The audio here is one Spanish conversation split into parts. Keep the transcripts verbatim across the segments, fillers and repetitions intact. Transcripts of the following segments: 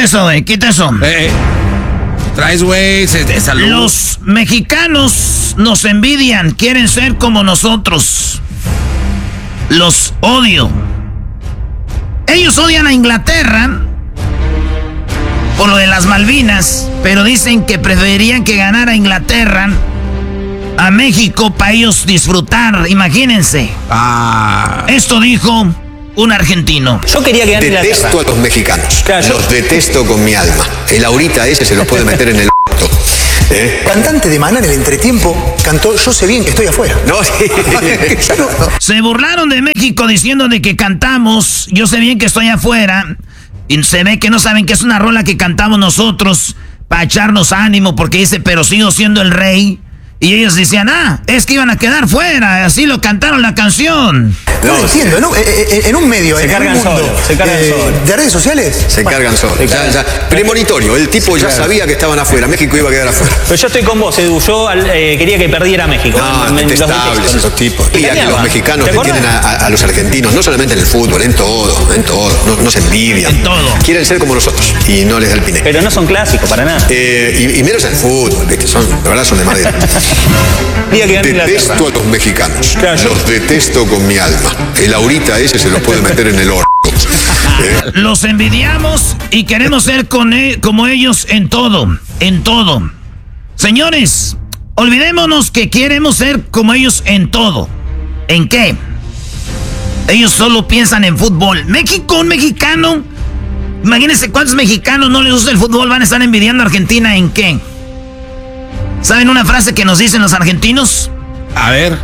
Quita eso, güey, quita eso. Eh, eh. Traes, güey, de salud. Los mexicanos nos envidian, quieren ser como nosotros. Los odio. Ellos odian a Inglaterra por lo de las Malvinas, pero dicen que preferirían que ganara Inglaterra a México para ellos disfrutar, imagínense. Ah. Esto dijo un argentino. Yo quería que gane Inglaterra. Detesto a los mexicanos. Claro, yo- Los detesto con mi alma. El ahorita ese se los puede meter en el orto. ¿Eh? Cantante de Maná en el entretiempo cantó Yo sé bien que estoy afuera. No, sí. Se burlaron de México diciendo de que cantamos, yo sé bien que estoy afuera, y se ve que no saben que es una rola que cantamos nosotros para echarnos ánimo, porque dice, pero sigo siendo el rey. Y ellos decían, ah, es que iban a quedar fuera, así lo cantaron la canción. No, No, lo entiendo, ¿no? Eh, eh, en un medio, Se en cargan un mundo solo, se cargan eh, solo. de redes sociales. Se Bueno, cargan solos. Ya, ya. Premonitorio. El tipo ya sabía que estaban afuera. México iba a quedar afuera. Pero yo estoy con vos, Edu. Yo eh, quería que perdiera México. No, Me- los detestables detesto. esos tipos. ¿Qué Mira que mierda? los mexicanos ¿Te le acordás? tienen a, a- a los argentinos, no solamente en el fútbol, en todo, en todo. No, no se envidian. En todo. Quieren ser como nosotros y no les da el pine. Pero no son clásicos para nada. Eh, y, y menos en el fútbol, ¿viste? Son, la verdad son de madera. Quería que gane Inglaterra. Detesto a los mexicanos. Claro, yo- Los detesto con mi alma. El ahorita ese se los puede meter en el orto. ¿Eh? Los envidiamos y queremos ser con e- como ellos en todo, en todo. Señores, olvidémonos que queremos ser como ellos en todo. ¿En qué? Ellos solo piensan en fútbol. México, un mexicano. Imagínense cuántos mexicanos no les gusta el fútbol, van a estar envidiando a Argentina en qué. ¿Saben una frase que nos dicen los argentinos? A ver.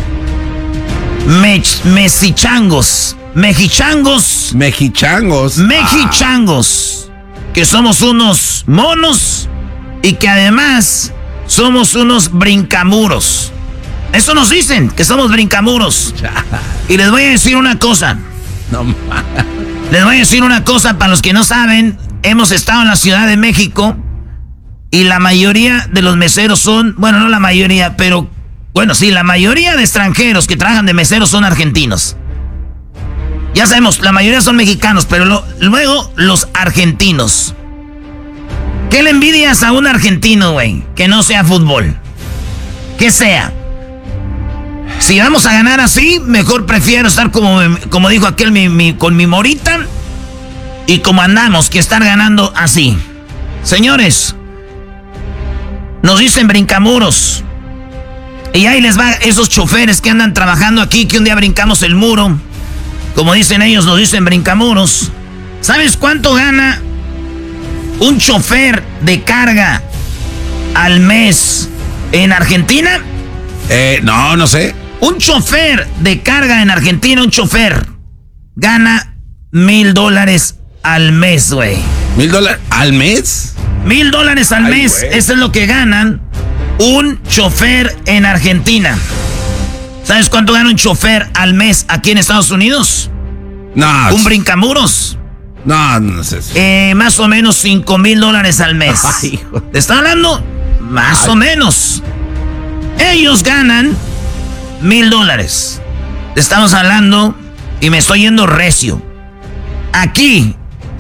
Mech, mesichangos. Mexichangos. Mexichangos. Mexichangos. Que somos unos monos y que además somos unos brincamuros. Eso nos dicen, que somos brincamuros. Y les voy a decir una cosa. No mames. Les voy a decir una cosa para los que no saben. Hemos estado en la Ciudad de México y la mayoría de los meseros son, bueno, no la mayoría, pero bueno, sí, la mayoría de extranjeros que trabajan de meseros son argentinos. Ya sabemos, la mayoría son mexicanos, pero lo- luego los argentinos. ¿Qué le envidias a un argentino, güey? Que no sea fútbol. Que sea. Si vamos a ganar así, mejor prefiero estar como, como dijo aquel, mi- mi- con mi morita. Y como andamos, que estar ganando así. Señores, nos dicen brincamuros. Y ahí les va esos choferes que andan trabajando aquí, que un día brincamos el muro. Como dicen ellos, nos dicen brincamuros. ¿Sabes cuánto gana un chofer de carga al mes en Argentina? Eh, no, no sé. Un chofer de carga en Argentina, un chofer, gana mil dólares al mes, güey. ¿Mil dólares al mes? Mil dólares al Ay, mes, güey. eso es lo que ganan un chofer en Argentina. ¿Sabes cuánto gana un chofer al mes aquí en Estados Unidos? No. Un brincamuros. No, no sé. Eh, más o menos cinco mil dólares al mes. Ay, hijo. ¿Te está hablando? Más Ay. o menos. Ellos ganan mil dólares. Te estamos hablando y me estoy yendo recio. Aquí,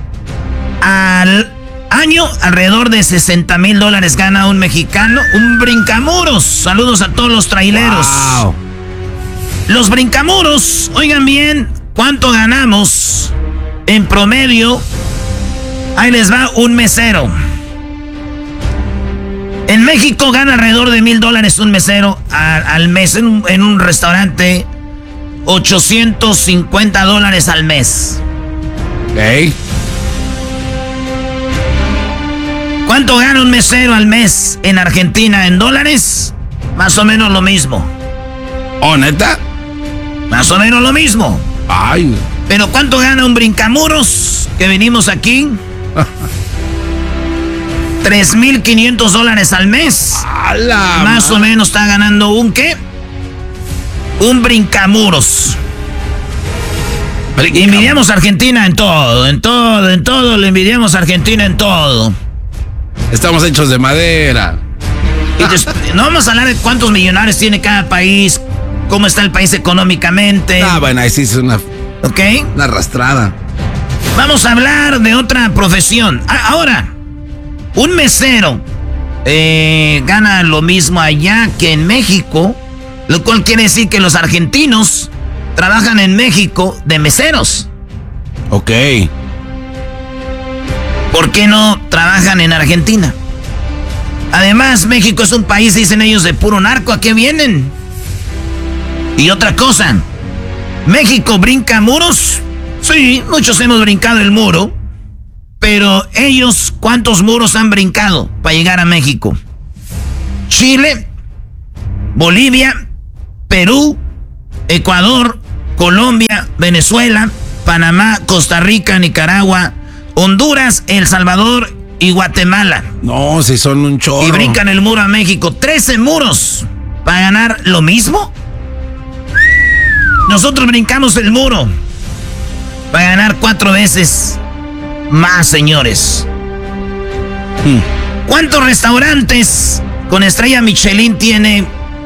al año, alrededor de sesenta mil dólares gana un mexicano, un brincamuros. Saludos a todos los traileros. Wow. Los brincamuros, oigan bien, ¿cuánto ganamos en promedio? Ahí les va un mesero. En México gana alrededor de mil dólares un mesero al, al mes en un, en un restaurante. ochocientos cincuenta dólares al mes. Ey. ¿Cuánto gana un mesero al mes en Argentina en dólares? Más o menos lo mismo. ¿Oh, neta? Más o menos lo mismo. Ay. Pero ¿cuánto gana un brincamuros que venimos aquí? tres mil quinientos dólares al mes. A la Más o menos está ganando un ¿qué? Un brincamuros. Brinca- Envidiamos a Argentina en todo, en todo, en todo. Le envidiamos a Argentina en todo. Estamos hechos de madera. Y des- no vamos a hablar de cuántos millonarios tiene cada país, cómo está el país económicamente. Ah, bueno, ahí sí es una, ¿Ok? una arrastrada. Vamos a hablar de otra profesión. Ahora, un mesero eh, gana lo mismo allá que en México, lo cual quiere decir que los argentinos trabajan en México de meseros. Ok. ¿Por qué no trabajan en Argentina? Además, México es un país, dicen ellos, de puro narco. ¿A qué vienen? Y otra cosa, ¿México brinca muros? Sí, muchos hemos brincado el muro. Pero ellos, ¿cuántos muros han brincado para llegar a México? Chile, Bolivia, Perú, Ecuador, Colombia, Venezuela, Panamá, Costa Rica, Nicaragua, Honduras, El Salvador y Guatemala. No, si son un chorro. Y brincan el muro a México. trece muros para ganar lo mismo. Nosotros brincamos el muro para ganar cuatro veces más, señores. Hmm. ¿Cuántos restaurantes con estrella Michelin tiene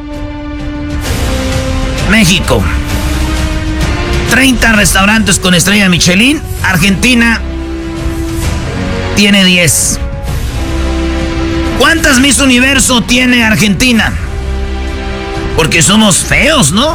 México? treinta restaurantes con estrella Michelin. Argentina tiene diez. ¿Cuántas Miss Universo tiene Argentina? Porque somos feos, ¿no?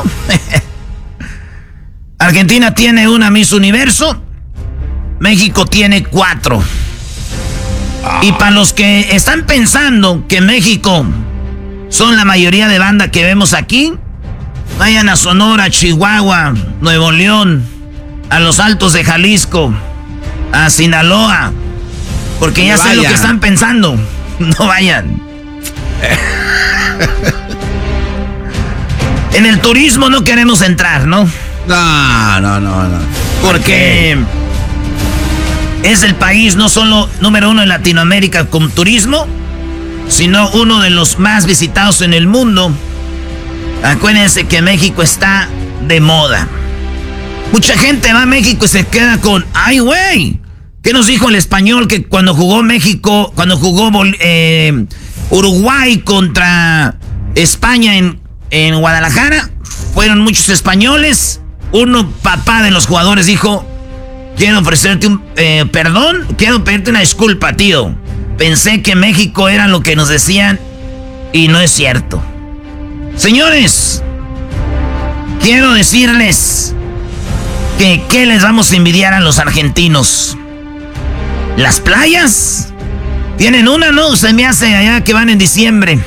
Argentina tiene una Miss Universo. México tiene cuatro. Y para los que están pensando que México son la mayoría de banda que vemos aquí, vayan a Sonora, Chihuahua, Nuevo León, a los Altos de Jalisco, a Sinaloa, porque ya sé lo que están pensando. No vayan. En el turismo no queremos entrar, ¿no? No, no, no, no. Porque es el país no solo número uno en Latinoamérica con turismo, sino uno de los más visitados en el mundo. Acuérdense que México está de moda. Mucha gente va a México y se queda con, ay, güey, ¿qué nos dijo el español que cuando jugó México, cuando jugó eh, Uruguay contra España en, en Guadalajara, fueron muchos españoles? Uno, papá de los jugadores, dijo, quiero ofrecerte un eh, perdón, quiero pedirte una disculpa, tío. Pensé que México era lo que nos decían y no es cierto. Señores, quiero decirles que ¿qué les vamos a envidiar a los argentinos? ¿Las playas? Tienen una, ¿no? Se me hace allá que van en diciembre.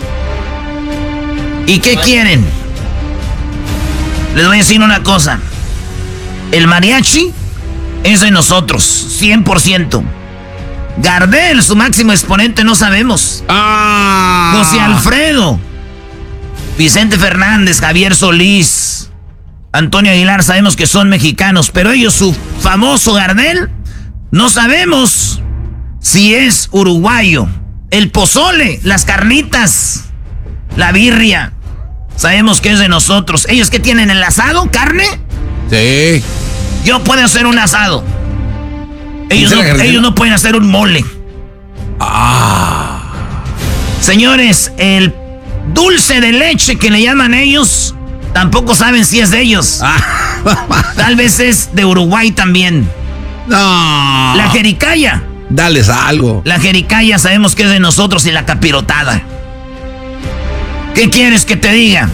¿Y qué quieren? Les voy a decir una cosa. El mariachi es de nosotros, cien por ciento. Gardel, su máximo exponente, no sabemos. Ah. José Alfredo, Vicente Fernández, Javier Solís, Antonio Aguilar, sabemos que son mexicanos, pero ellos, su famoso Gardel, no sabemos si es uruguayo. El pozole, las carnitas, la birria, sabemos que es de nosotros. ¿Ellos qué tienen, el asado, carne? Sí. Yo puedo hacer un asado. Ellos no, ellos no pueden hacer un mole. Ah. Señores, el dulce de leche que le llaman ellos, tampoco saben si es de ellos. Ah. Tal vez es de Uruguay también. No. La jericaya. Dales algo. La jericaya sabemos que es de nosotros y la capirotada. ¿Qué quieres que te diga?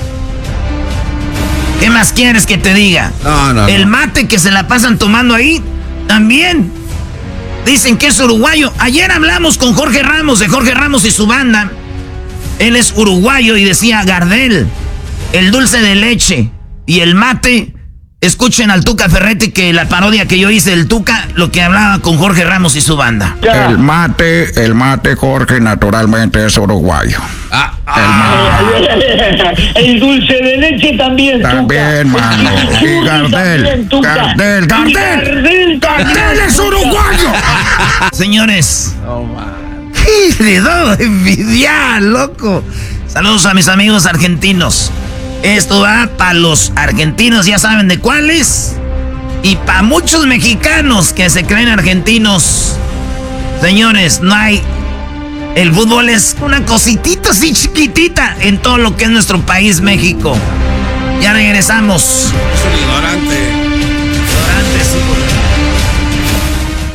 ¿Qué más quieres que te diga? No, no, El no. mate que se la pasan tomando ahí, también. Dicen que es uruguayo. Ayer hablamos con Jorge Ramos, de Jorge Ramos y su banda. Él es uruguayo y decía, Gardel, el dulce de leche y el mate. Escuchen al Tuca Ferretti, que la parodia que yo hice del Tuca, lo que hablaba con Jorge Ramos y su banda. El mate, el mate, Jorge, naturalmente es uruguayo. Ah, ah. El, el dulce de leche también, También, Tuca. mano. Y Gardel, También, Tuca. Gardel, Gardel. Gardel, Gardel es uruguayo. Señores, no, man. ¿qué le doy envidiar, loco? Saludos a mis amigos argentinos. Esto va para los argentinos, ya saben de cuáles. Y para muchos mexicanos que se creen argentinos. Señores, no hay... El fútbol es una cositita así chiquitita en todo lo que es nuestro país, México. Ya regresamos. Es un ignorante. Ignorante, sí.